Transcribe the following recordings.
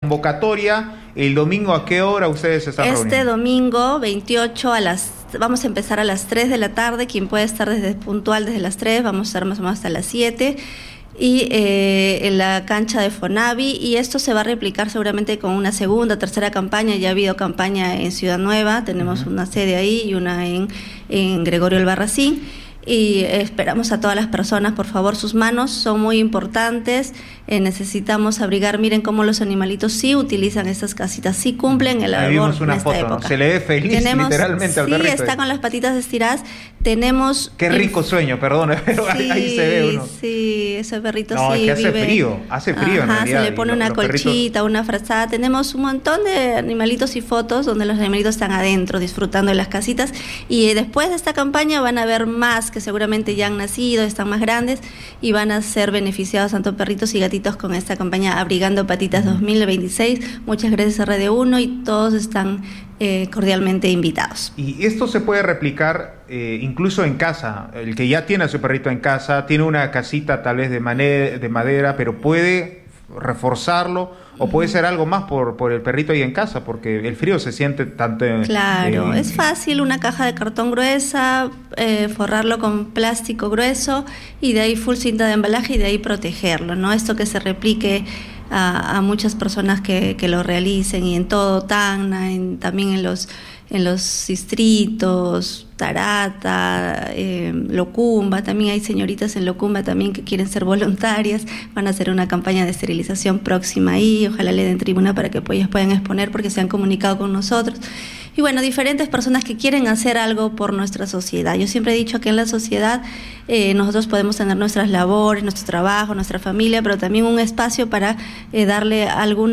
Convocatoria, el domingo, ¿a qué hora ustedes se están reuniendo? Este domingo 28 vamos a empezar a las 3 de la tarde, quien puede estar puntual desde las 3, vamos a estar más o menos hasta las 7, y en la cancha de Fonavi, y esto se va a replicar seguramente con una segunda, tercera campaña. Ya ha habido campaña en Ciudad Nueva, tenemos una sede ahí y una en Gregorio Albarracín. Y esperamos a todas las personas, por favor, sus manos son muy importantes, necesitamos abrigar. Miren cómo los animalitos sí utilizan estas casitas, sí cumplen el labor. Vimos una en esta foto, época. ¿no? Se le ve feliz literalmente al perrito. Sí, está con las patitas estiradas. Tenemos... Qué rico sueño, perdón, pero sí, ahí se ve uno. Sí, ese perrito no, sí es que vive. hace frío en realidad. Se le pone una colchita, una frazada. Tenemos un montón de animalitos y fotos donde los animalitos están adentro disfrutando de las casitas, y después de esta campaña van a haber más que seguramente ya han nacido, están más grandes y van a ser beneficiados tanto perritos y gatitos con esta campaña Abrigando Patitas 2026. Muchas gracias a Radio 1 y todos están cordialmente invitados. Y esto se puede replicar incluso en casa. El que ya tiene a su perrito en casa, tiene una casita tal vez de madera, pero puede reforzarlo o puede ser algo más por el perrito ahí en casa, porque el frío se siente tanto Claro, es fácil, una caja de cartón gruesa, forrarlo con plástico grueso y de ahí full cinta de embalaje y de ahí protegerlo, ¿no? Esto que se replique a muchas personas que lo realicen, y en todo Tacna, también en los distritos, Tarata, Locumba, también hay señoritas en Locumba también que quieren ser voluntarias, van a hacer una campaña de esterilización próxima ahí, ojalá le den tribuna para que ellas puedan exponer porque se han comunicado con nosotros. Y bueno, diferentes personas que quieren hacer algo por nuestra sociedad. Yo siempre he dicho que en la sociedad nosotros podemos tener nuestras labores, nuestro trabajo, nuestra familia, pero también un espacio para darle algún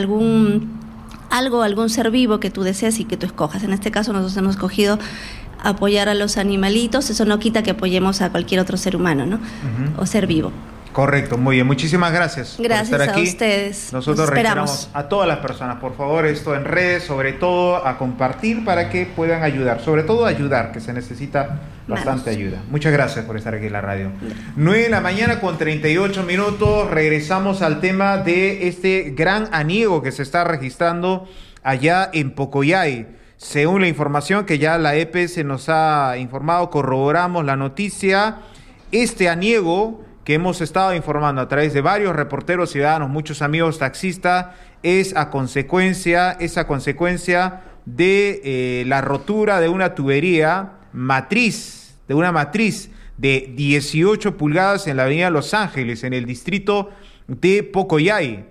ser vivo que tú desees y que tú escojas. En este caso nosotros hemos escogido apoyar a los animalitos. Eso no quita que apoyemos a cualquier otro ser humano, ¿no? O ser vivo. Correcto, muy bien. Muchísimas gracias. Gracias por estar aquí. A ustedes. Nosotros reiteramos a todas las personas, por favor, esto en redes, sobre todo a compartir para que puedan ayudar. Sobre todo ayudar, que se necesita bastante ayuda. Muchas gracias por estar aquí en la radio. 9 de la mañana con 38 minutos. Regresamos al tema de este gran aniego que se está registrando allá en Pocoyay. Según la información que ya la EPS nos ha informado, corroboramos la noticia. Este aniego que hemos estado informando a través de varios reporteros ciudadanos, muchos amigos taxistas, es a consecuencia de la rotura de una tubería matriz de 18 pulgadas en la avenida Los Ángeles, en el distrito de Pocoyay,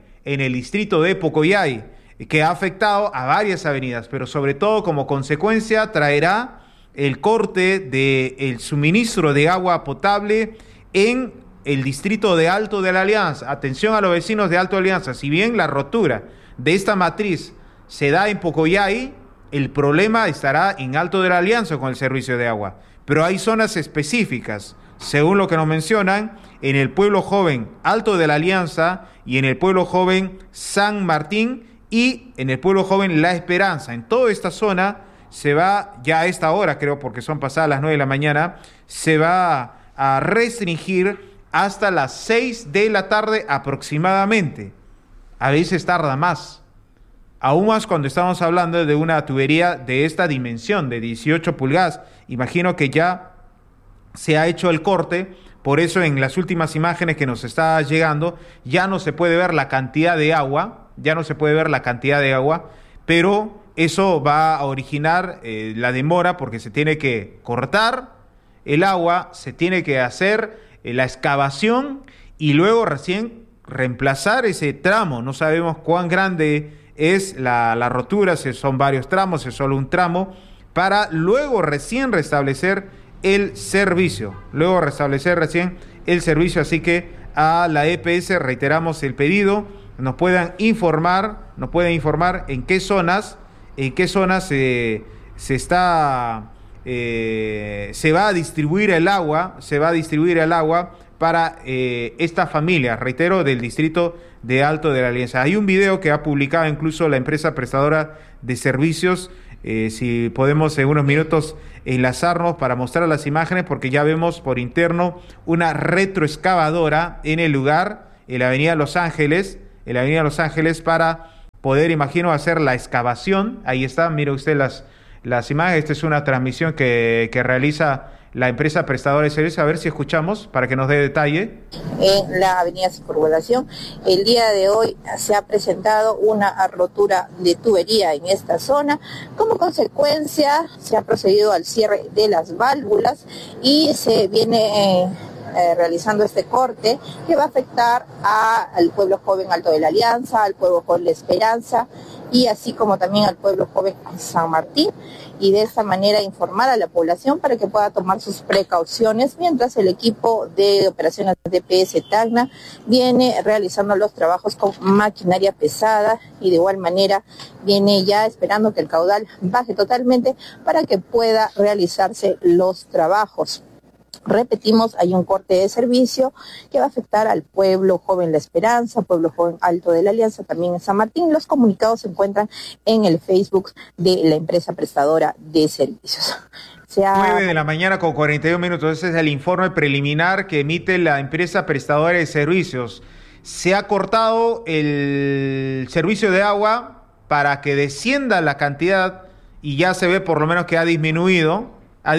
que ha afectado a varias avenidas, pero sobre todo como consecuencia traerá el corte del suministro de agua potable en el distrito de Alto de la Alianza. Atención a los vecinos de Alto de la Alianza, si bien la rotura de esta matriz se da en Pocoyay, el problema estará en Alto de la Alianza con el servicio de agua, pero hay zonas específicas, según lo que nos mencionan, en el pueblo joven Alto de la Alianza y en el pueblo joven San Martín y en el pueblo joven La Esperanza. En toda esta zona se va, ya a esta hora creo, porque son pasadas las 9 de la mañana, se va a restringir hasta las 6 de la tarde aproximadamente. A veces tarda más. Aún más cuando estamos hablando de una tubería de esta dimensión, de 18 pulgadas. Imagino que ya se ha hecho el corte, por eso en las últimas imágenes que nos está llegando, ya no se puede ver la cantidad de agua, pero eso va a originar la demora porque se tiene que cortar el agua, se tiene que hacer la excavación y luego recién reemplazar ese tramo. No sabemos cuán grande es la rotura, si son varios tramos, si es solo un tramo, para luego recién restablecer el servicio. Así que a la EPS reiteramos el pedido, nos puedan informar en qué zonas se va a distribuir el agua para esta familia, reitero, del distrito de Alto de la Alianza. Hay un video que ha publicado incluso la empresa prestadora de servicios, si podemos en unos minutos enlazarnos para mostrar las imágenes, porque ya vemos por interno una retroexcavadora en el lugar, en la avenida Los Ángeles, para poder, imagino, hacer la excavación. Ahí está, mire usted las imágenes. Esta es una transmisión que realiza la empresa prestadora de servicios. A ver si escuchamos para que nos dé detalle. En la avenida Circunvalación, el día de hoy se ha presentado una rotura de tubería en esta zona. Como consecuencia, se ha procedido al cierre de las válvulas y se viene realizando este corte que va a afectar al pueblo joven Alto de la Alianza, al pueblo joven La Esperanza y así como también al pueblo joven San Martín, y de esta manera informar a la población para que pueda tomar sus precauciones mientras el equipo de operaciones DPS Tacna viene realizando los trabajos con maquinaria pesada y de igual manera viene ya esperando que el caudal baje totalmente para que pueda realizarse los trabajos. Repetimos, hay un corte de servicio que va a afectar al pueblo joven La Esperanza, pueblo joven Alto de la Alianza, también en San Martín. Los comunicados se encuentran en el Facebook de la empresa prestadora de servicios. 9 de la mañana con 41 minutos. Ese es el informe preliminar que emite la empresa prestadora de servicios. Se ha cortado el servicio de agua para que descienda la cantidad y ya se ve por lo menos que ha disminuido,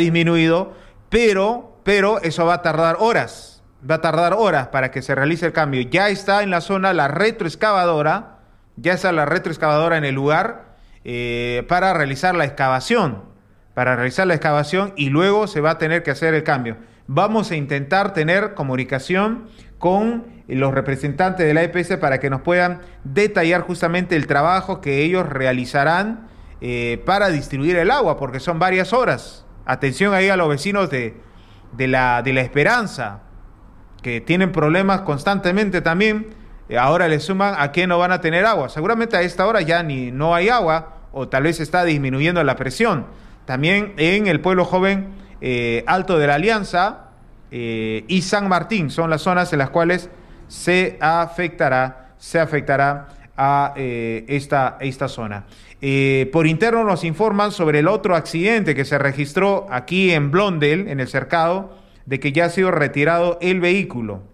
pero eso va a tardar horas para que se realice el cambio. Ya está en la zona la retroexcavadora, en el lugar para realizar la excavación, y luego se va a tener que hacer el cambio. Vamos a intentar tener comunicación con los representantes de la EPS para que nos puedan detallar justamente el trabajo que ellos realizarán para distribuir el agua, porque son varias horas. Atención ahí a los vecinos de la Esperanza, que tienen problemas constantemente también. Ahora le suman a que no van a tener agua. Seguramente a esta hora ya no hay agua, o tal vez está disminuyendo la presión. También en el pueblo joven Alto de la Alianza y San Martín son las zonas en las cuales se afectará a esta zona. Por interno nos informan sobre el otro accidente que se registró aquí en Blondel, en el cercado, de que ya ha sido retirado el vehículo.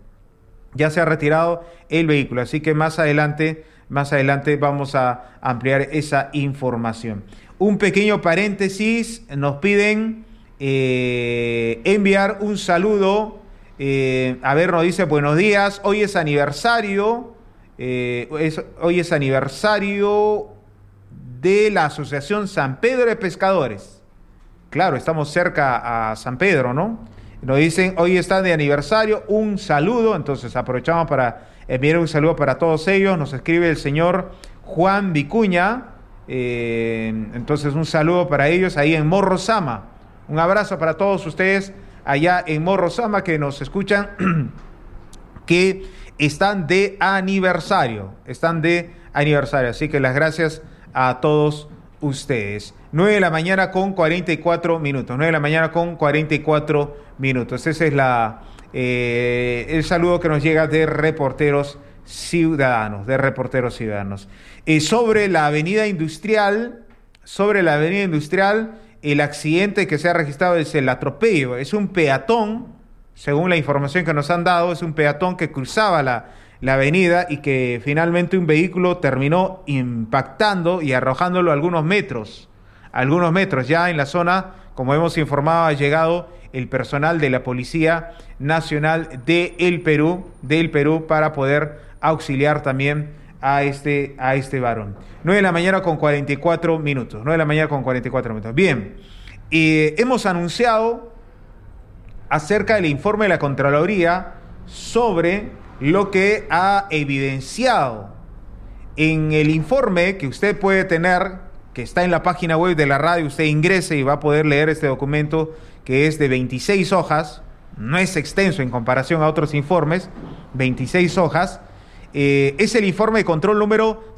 Así que más adelante vamos a ampliar esa información. Un pequeño paréntesis, nos piden enviar un saludo. Nos dice buenos días, hoy es aniversario. Hoy es aniversario de la Asociación San Pedro de Pescadores. Claro, estamos cerca a San Pedro, ¿no? Nos dicen, hoy está de aniversario, un saludo. Entonces aprovechamos para enviar un saludo para todos ellos. Nos escribe el señor Juan Vicuña. Entonces un saludo para ellos ahí en Morro Sama. Un abrazo para todos ustedes allá en Morro Sama que nos escuchan, que están de aniversario. Así que las gracias a todos ustedes. 9 de la mañana con 44 minutos. Ese es el saludo que nos llega de Reporteros Ciudadanos. Sobre la avenida industrial, el accidente que se ha registrado es el atropello. Es un peatón, según la información que nos han dado, es un peatón que cruzaba la avenida y que finalmente un vehículo terminó impactando y arrojándolo algunos metros. Ya en la zona, como hemos informado, ha llegado el personal de la Policía Nacional del Perú para poder auxiliar también a este varón. 9 de la mañana con 44 minutos. Bien, hemos anunciado acerca del informe de la Contraloría sobre lo que ha evidenciado. En el informe que usted puede tener, que está en la página web de la radio, usted ingrese y va a poder leer este documento que es de 26 hojas, no es extenso en comparación a otros informes, 26 hojas, es el informe de control número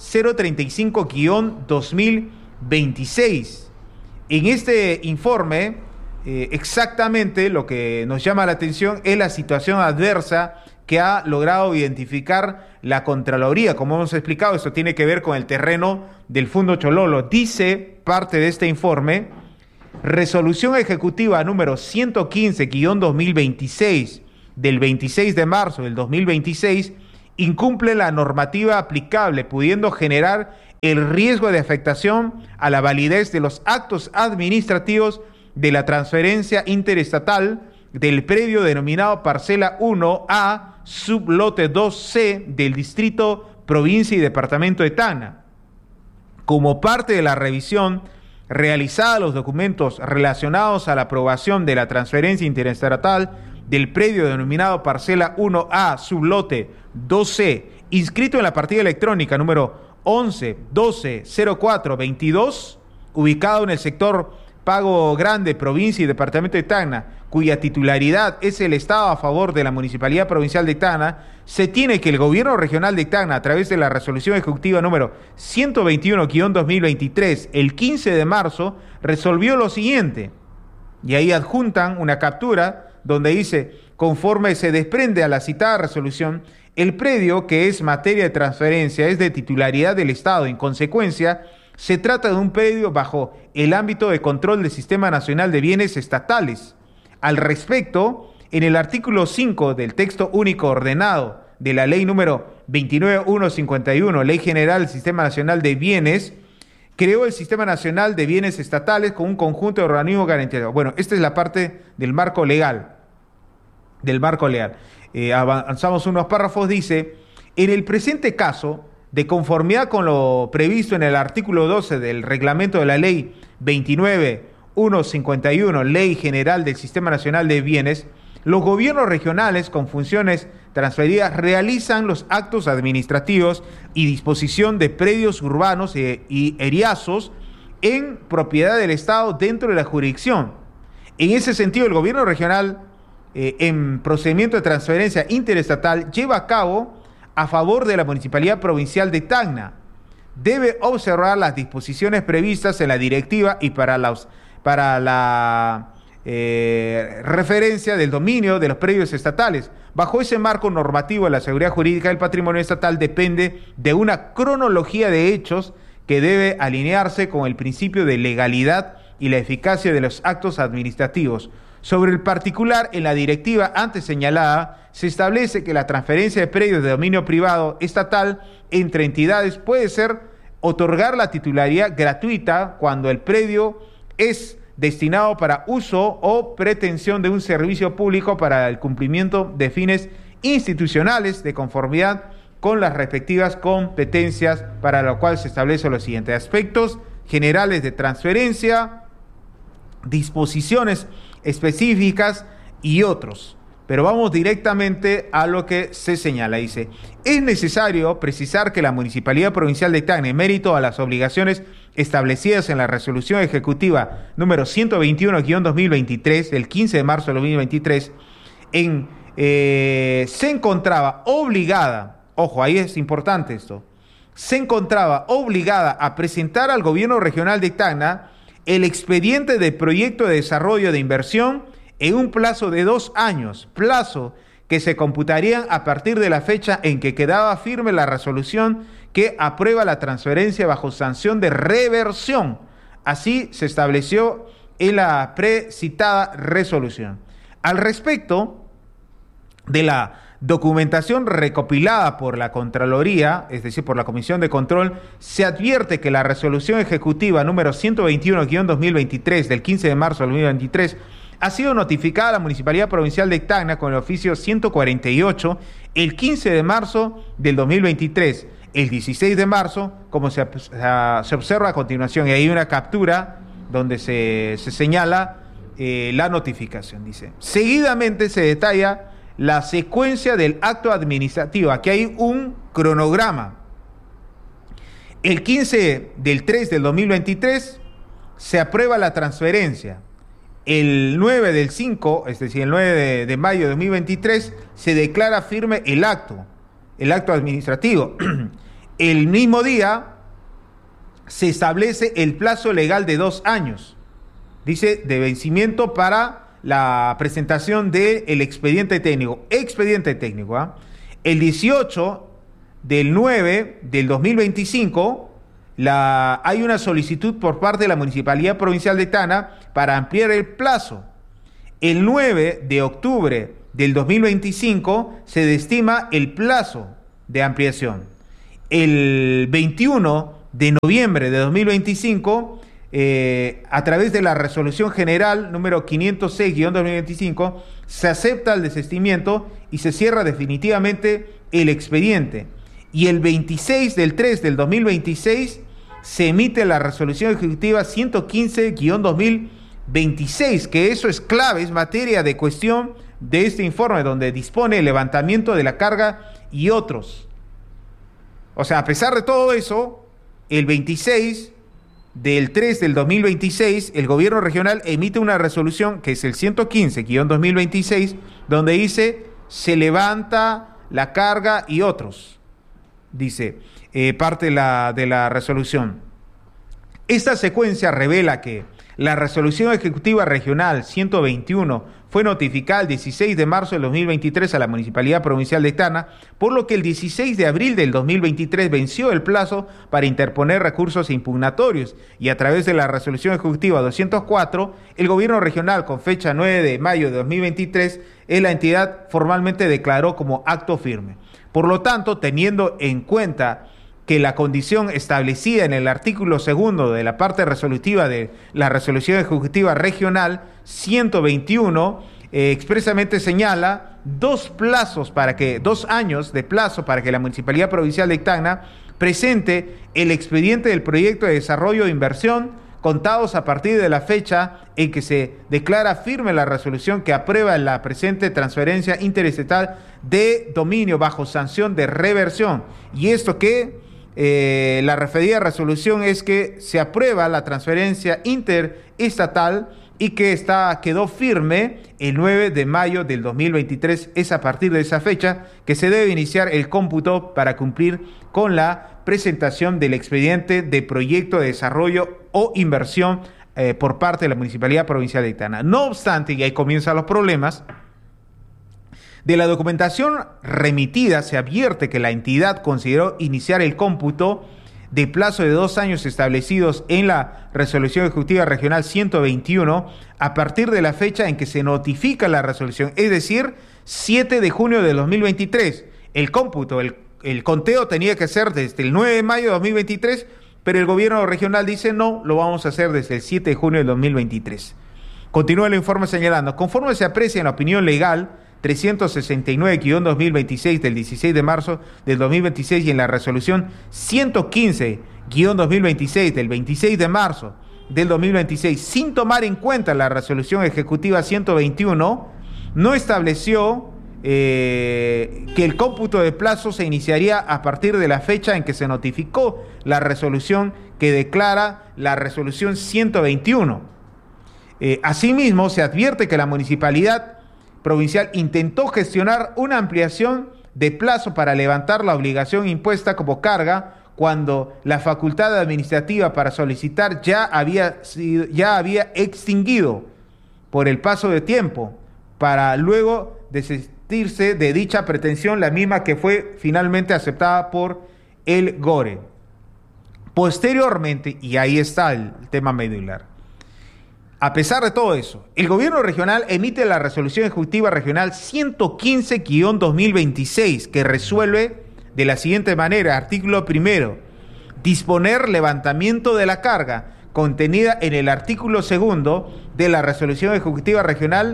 035-2026. En este informe, exactamente lo que nos llama la atención es la situación adversa que ha logrado identificar la Contraloría. Como hemos explicado, esto tiene que ver con el terreno del Fundo Chololo. Dice parte de este informe: resolución ejecutiva número 115-2026 del 26 de marzo del 2026 incumple la normativa aplicable, pudiendo generar el riesgo de afectación a la validez de los actos administrativos de la transferencia interestatal del predio denominado Parcela 1A, sublote 2C del distrito, provincia y departamento de Tacna. Como parte de la revisión realizada los documentos relacionados a la aprobación de la transferencia interestatal del predio denominado Parcela 1A, sublote 2C, inscrito en la partida electrónica número 11-12-04-22, ubicado en el sector Pago Grande, provincia y departamento de Tacna, cuya titularidad es el Estado a favor de la Municipalidad Provincial de Tacna, se tiene que el Gobierno Regional de Tacna, a través de la Resolución Ejecutiva número 121-2023, el 15 de marzo, resolvió lo siguiente. Y ahí adjuntan una captura donde dice: conforme se desprende a la citada resolución, el predio, que es materia de transferencia, es de titularidad del Estado. En consecuencia, se trata de un predio bajo el ámbito de control del Sistema Nacional de Bienes Estatales. Al respecto, en el artículo 5 del texto único ordenado de la ley número 29151, Ley General del Sistema Nacional de Bienes, creó el Sistema Nacional de Bienes Estatales con un conjunto de organismos garantizados. Bueno, esta es la parte del marco legal. Avanzamos unos párrafos, dice: en el presente caso, de conformidad con lo previsto en el artículo 12 del reglamento de la ley 29151, Ley General del Sistema Nacional de Bienes, los gobiernos regionales con funciones transferidas realizan los actos administrativos y disposición de predios urbanos y eriazos en propiedad del Estado dentro de la jurisdicción. En ese sentido, el gobierno regional, en procedimiento de transferencia interestatal, lleva a cabo a favor de la Municipalidad Provincial de Tacna. Debe observar las disposiciones previstas en la directiva y para la referencia del dominio de los predios estatales. Bajo ese marco normativo, la seguridad jurídica del patrimonio estatal depende de una cronología de hechos que debe alinearse con el principio de legalidad y la eficacia de los actos administrativos. Sobre el particular, en la directiva antes señalada, se establece que la transferencia de predios de dominio privado estatal entre entidades puede ser otorgar la titularidad gratuita cuando el predio es destinado para uso o pretensión de un servicio público para el cumplimiento de fines institucionales de conformidad con las respectivas competencias, para lo cual se establecen los siguientes aspectos generales de transferencia, disposiciones específicas y otros. Pero vamos directamente a lo que se señala. Dice: es necesario precisar que la Municipalidad Provincial de Tacna, en mérito a las obligaciones establecidas en la Resolución Ejecutiva número 121-2023, del 15 de marzo de 2023, se encontraba obligada, ojo, ahí es importante esto, se encontraba obligada a presentar al Gobierno Regional de Tacna el expediente de proyecto de desarrollo de inversión en un plazo de 2 años, plazo que se computarían a partir de la fecha en que quedaba firme la resolución que aprueba la transferencia bajo sanción de reversión. Así se estableció en la precitada resolución. Al respecto de la documentación recopilada por la Contraloría, es decir, por la Comisión de Control, se advierte que la resolución ejecutiva número 121-2023 del 15 de marzo de 2023 ha sido notificada a la Municipalidad Provincial de Tacna con el oficio 148 el 15 de marzo del 2023, el 16 de marzo, como se observa a continuación, y hay una captura donde se señala la notificación. Dice: seguidamente se detalla la secuencia del acto administrativo. Aquí hay un cronograma. El 15 del 3 del 2023 se aprueba la transferencia. El 9 del 5, es decir, el 9 de mayo de 2023, se declara firme el acto administrativo. El mismo día se establece el plazo legal de 2 años, dice, de vencimiento para la presentación del expediente técnico. El 18 del 9 del 2025 hay una solicitud por parte de la Municipalidad Provincial de Tacna para ampliar el plazo. El 9 de octubre del 2025 se destima el plazo de ampliación. El 21 de noviembre de 2025, a través de la resolución general número 506-2025, se acepta el desistimiento y se cierra definitivamente el expediente. Y el 26 del 3 del 2026 se emite la resolución ejecutiva 115-2026, que eso es clave, es materia de cuestión de este informe, donde dispone el levantamiento de la carga y otros. O sea, a pesar de todo eso, el 26 del 3 del 2026, el gobierno regional emite una resolución que es el 115-2026, donde dice, se levanta la carga y otros. Dice, parte de la resolución. Esta secuencia revela que la resolución ejecutiva regional 121 fue notificada el 16 de marzo del 2023 a la Municipalidad Provincial de Tacna, por lo que el 16 de abril del 2023 venció el plazo para interponer recursos impugnatorios y a través de la resolución ejecutiva 204, el gobierno regional con fecha 9 de mayo de 2023, la entidad formalmente declaró como acto firme. Por lo tanto, teniendo en cuenta que la condición establecida en el artículo 2 de la parte resolutiva de la resolución ejecutiva regional 121 expresamente señala 2 años de plazo para que la Municipalidad Provincial de Tacna presente el expediente del proyecto de desarrollo de inversión contados a partir de la fecha en que se declara firme la resolución que aprueba la presente transferencia interestatal de dominio bajo sanción de reversión. Y esto que la referida resolución es que se aprueba la transferencia interestatal y que quedó firme el 9 de mayo del 2023. Es a partir de esa fecha que se debe iniciar el cómputo para cumplir con la presentación del expediente de proyecto de desarrollo o inversión por parte de la Municipalidad Provincial de Tacna. No obstante, y ahí comienzan los problemas, de la documentación remitida se advierte que la entidad consideró iniciar el cómputo de plazo de 2 años establecidos en la Resolución Ejecutiva Regional 121 a partir de la fecha en que se notifica la resolución, es decir, 7 de junio de 2023. El cómputo, el conteo tenía que ser desde el 9 de mayo de 2023, pero el gobierno regional dice no, lo vamos a hacer desde el 7 de junio de 2023. Continúa el informe señalando, conforme se aprecia en la opinión legal 369-2026 del 16 de marzo del 2026 y en la resolución 115-2026 del 26 de marzo del 2026, sin tomar en cuenta la resolución ejecutiva 121, no estableció que el cómputo de plazo se iniciaría a partir de la fecha en que se notificó la resolución que declara la resolución 121. Asimismo, se advierte que la municipalidad provincial intentó gestionar una ampliación de plazo para levantar la obligación impuesta como carga cuando la facultad administrativa para solicitar ya había extinguido por el paso de tiempo, para luego desistirse de dicha pretensión, la misma que fue finalmente aceptada por el GORE. Posteriormente, y ahí está el tema medular, a pesar de todo eso, el gobierno regional emite la resolución ejecutiva regional 115-2026 que resuelve de la siguiente manera: artículo 1, disponer levantamiento de la carga contenida en el artículo 2 de la resolución ejecutiva regional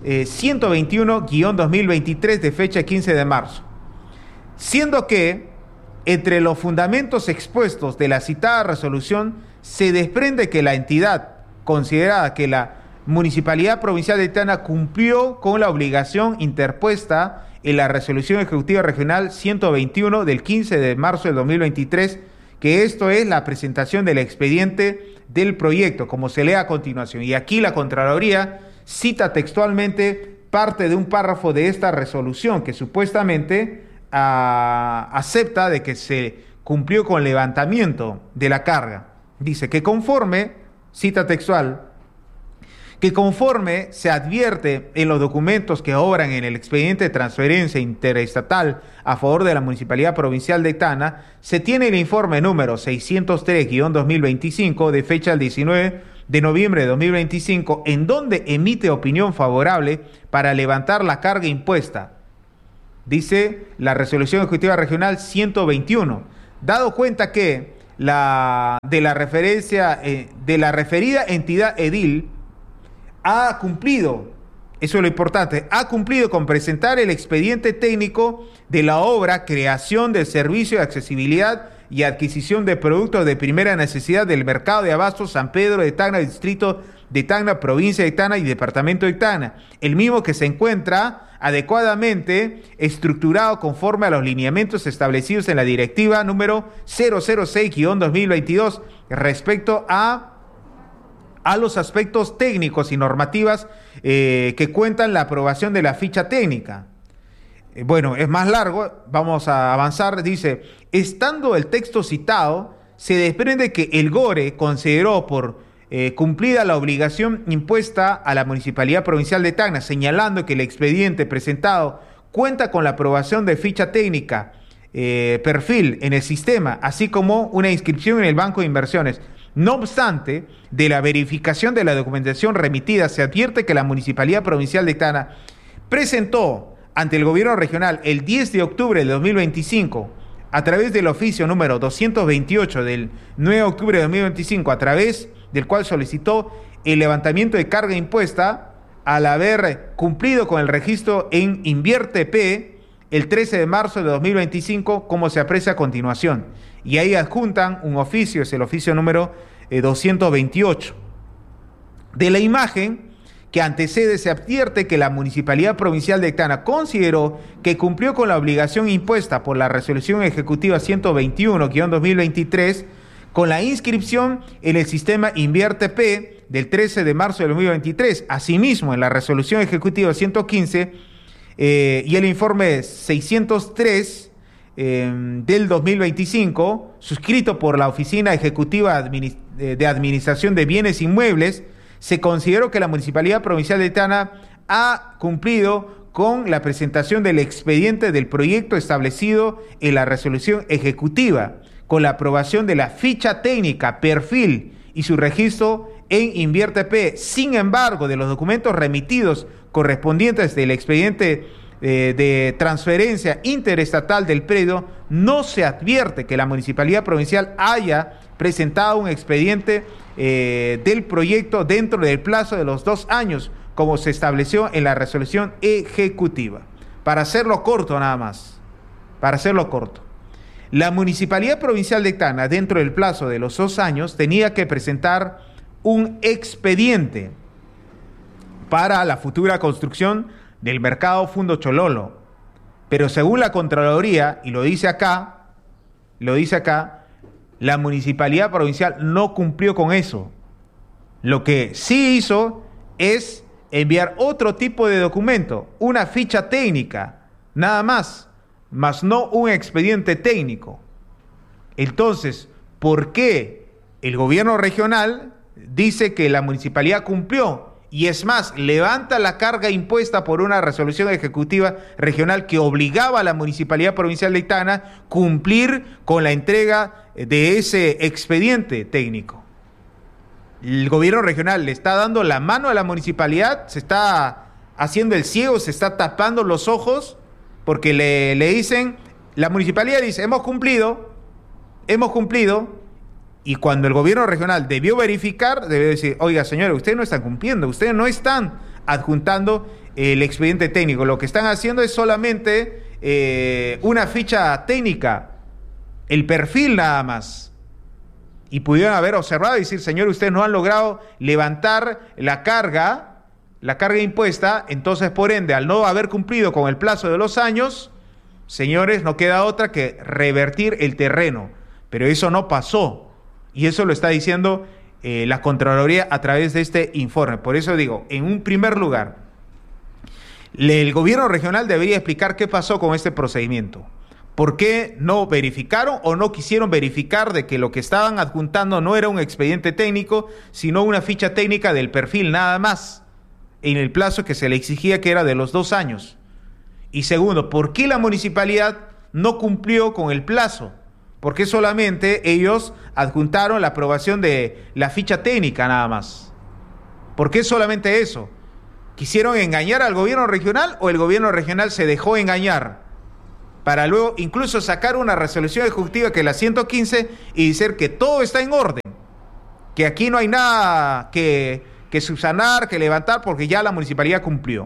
121-2023 de fecha 15 de marzo, siendo que entre los fundamentos expuestos de la citada resolución se desprende que la entidad considerada que la Municipalidad Provincial de Tacna cumplió con la obligación interpuesta en la Resolución Ejecutiva Regional 121 del 15 de marzo del 2023, que esto es la presentación del expediente del proyecto, como se lee a continuación. Y aquí la Contraloría cita textualmente parte de un párrafo de esta resolución que supuestamente acepta de que se cumplió con el levantamiento de la carga. Dice que conforme, cita textual, que conforme se advierte en los documentos que obran en el expediente de transferencia interestatal a favor de la Municipalidad Provincial de Tacna, se tiene el informe número 603-2025 de fecha del 19 de noviembre de 2025, en donde emite opinión favorable para levantar la carga impuesta. Dice la Resolución Ejecutiva Regional 121, dado cuenta que de la referida entidad edil ha cumplido, eso es lo importante, ha cumplido con presentar el expediente técnico de la obra creación del servicio de accesibilidad y adquisición de productos de primera necesidad del mercado de abastos San Pedro de Tacna, distrito de Tacna, provincia de Tacna y departamento de Tacna, el mismo que se encuentra adecuadamente estructurado conforme a los lineamientos establecidos en la directiva número 006-2022 respecto a los aspectos técnicos y normativas que cuentan la aprobación de la ficha técnica. Bueno, es más largo, vamos a avanzar. Dice, estando el texto citado, se desprende que el GORE consideró por cumplida la obligación impuesta a la Municipalidad Provincial de Tacna, señalando que el expediente presentado cuenta con la aprobación de ficha técnica, perfil en el sistema, así como una inscripción en el Banco de Inversiones. No obstante, de la verificación de la documentación remitida, se advierte que la Municipalidad Provincial de Tacna presentó ante el Gobierno Regional el 10 de octubre de 2025, a través del oficio número 228 del 9 de octubre de 2025, a través del cual solicitó el levantamiento de carga impuesta al haber cumplido con el registro en InvierteP el 13 de marzo de 2025, como se aprecia a continuación. Y ahí adjuntan un oficio, es el oficio número 228. De la imagen que antecede, se advierte que la Municipalidad Provincial de Tacna consideró que cumplió con la obligación impuesta por la Resolución Ejecutiva 121-2023 con la inscripción en el sistema InvierteP del 13 de marzo de 2023. Asimismo, en la Resolución Ejecutiva 115 y el informe 603 del 2025, suscrito por la Oficina Ejecutiva de Administración de Bienes Inmuebles, se consideró que la Municipalidad Provincial de Tacna ha cumplido con la presentación del expediente del proyecto establecido en la resolución ejecutiva, con la aprobación de la ficha técnica, perfil y su registro en InvierteP. Sin embargo, de los documentos remitidos correspondientes del expediente de transferencia interestatal del predio, no se advierte que la Municipalidad Provincial haya presentado un expediente del proyecto dentro del plazo de los 2 años, como se estableció en la resolución ejecutiva. Para hacerlo corto nada más, la Municipalidad Provincial de Tacna, dentro del plazo de los 2 años, tenía que presentar un expediente para la futura construcción del mercado Fundo Chololo. Pero según la Contraloría, y lo dice acá, la Municipalidad Provincial no cumplió con eso. Lo que sí hizo es enviar otro tipo de documento, una ficha técnica, nada más no un expediente técnico. Entonces, ¿por qué el gobierno regional dice que la municipalidad cumplió? Y es más, levanta la carga impuesta por una resolución ejecutiva regional que obligaba a la Municipalidad Provincial de Tacna cumplir con la entrega de ese expediente técnico. El gobierno regional le está dando la mano a la municipalidad, se está haciendo el ciego, se está tapando los ojos, porque le dicen, la municipalidad dice, hemos cumplido, y cuando el gobierno regional debió verificar, debió decir, oiga señores, ustedes no están cumpliendo, ustedes no están adjuntando el expediente técnico, lo que están haciendo es solamente una ficha técnica, el perfil nada más. Y pudieron haber observado y decir, señores, ustedes no han logrado levantar la carga impuesta, entonces por ende, al no haber cumplido con el plazo de los años, señores, no queda otra que revertir el terreno. Pero eso no pasó. Y eso lo está diciendo la Contraloría a través de este informe. Por eso digo, en un primer lugar, el gobierno regional debería explicar qué pasó con este procedimiento. ¿Por qué no verificaron o no quisieron verificar de que lo que estaban adjuntando no era un expediente técnico, sino una ficha técnica del perfil nada más, en el plazo que se le exigía, que era de los 2 años? Y segundo, ¿por qué la municipalidad no cumplió con el plazo? ¿Por qué solamente ellos adjuntaron la aprobación de la ficha técnica nada más? ¿Por qué solamente eso? ¿Quisieron engañar al gobierno regional o el gobierno regional se dejó engañar? para luego incluso sacar una resolución ejecutiva que es la 115 y decir que todo está en orden, que aquí no hay nada que subsanar, que levantar, porque ya la municipalidad cumplió.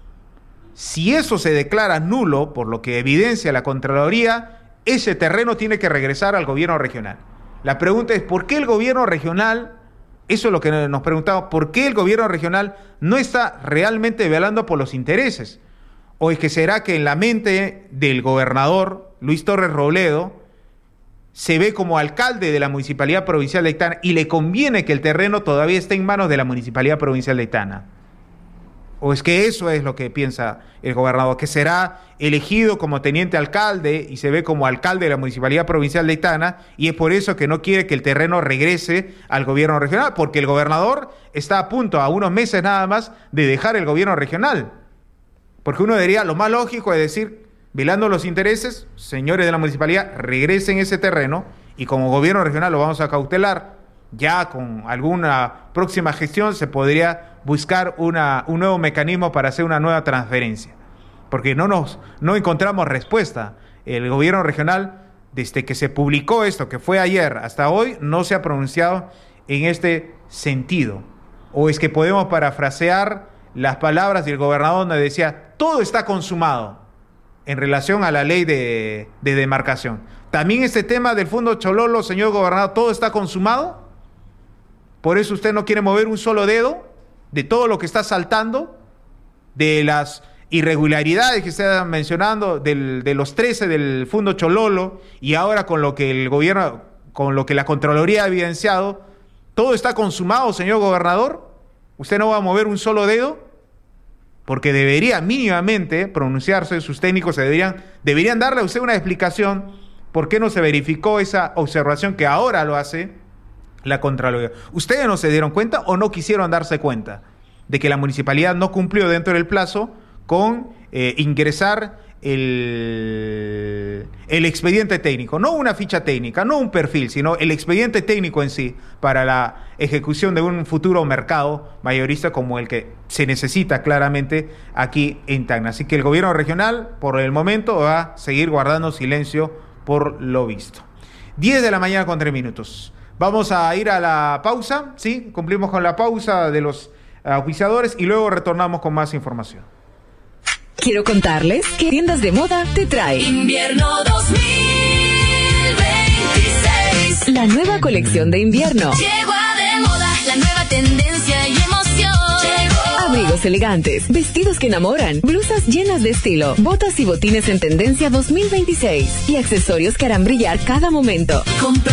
Si eso se declara nulo, por lo que evidencia la Contraloría, ese terreno tiene que regresar al gobierno regional. La pregunta es, ¿por qué el gobierno regional, eso es lo que nos preguntamos, por qué el gobierno regional no está realmente velando por los intereses? ¿O es que será que en la mente del gobernador Luis Torres Robledo se ve como alcalde de la Municipalidad Provincial de Itana y le conviene que el terreno todavía esté en manos de la Municipalidad Provincial de Itana? ¿O es que eso es lo que piensa el gobernador, que será elegido como teniente alcalde y se ve como alcalde de la Municipalidad Provincial de Itana y es por eso que no quiere que el terreno regrese al gobierno regional? Porque el gobernador está a punto, a unos meses nada más, de dejar el gobierno regional. Porque uno diría, lo más lógico es decir, velando los intereses, señores de la municipalidad, regresen ese terreno y como gobierno regional lo vamos a cautelar. Ya con alguna próxima gestión se podría buscar un nuevo mecanismo para hacer una nueva transferencia. Porque no encontramos respuesta. El gobierno regional, desde que se publicó esto, que fue ayer, hasta hoy, no se ha pronunciado en este sentido. O es que podemos parafrasear las palabras del gobernador donde decía, todo está consumado en relación a la ley de demarcación. También este tema del Fondo Chololo, señor gobernador, ¿todo está consumado? ¿Por eso usted no quiere mover un solo dedo de todo lo que está saltando, de las irregularidades que está mencionando, de los 13 del Fondo Chololo, y ahora con lo que el gobierno, con lo que la Contraloría ha evidenciado, todo está consumado, señor gobernador? ¿Usted no va a mover un solo dedo? Porque debería mínimamente pronunciarse, sus técnicos deberían darle a usted una explicación por qué no se verificó esa observación que ahora lo hace la Contraloría. ¿Ustedes no se dieron cuenta o no quisieron darse cuenta de que la municipalidad no cumplió dentro del plazo con ingresar el expediente técnico? No una ficha técnica, no un perfil, sino el expediente técnico en sí para la ejecución de un futuro mercado mayorista como el que se necesita claramente aquí en Tacna. Así que el gobierno regional, por el momento, va a seguir guardando silencio por lo visto. 10:03 a.m. Vamos a ir a la pausa, ¿sí? Cumplimos con la pausa de los auspiciadores y luego retornamos con más información. Quiero contarles que Tiendas de Moda te trae Invierno 2026. La nueva colección de invierno. Llegó a de moda la nueva tendencia y emoción. Abrigos elegantes, vestidos que enamoran, blusas llenas de estilo, botas y botines en tendencia 2026 y accesorios que harán brillar cada momento. Compra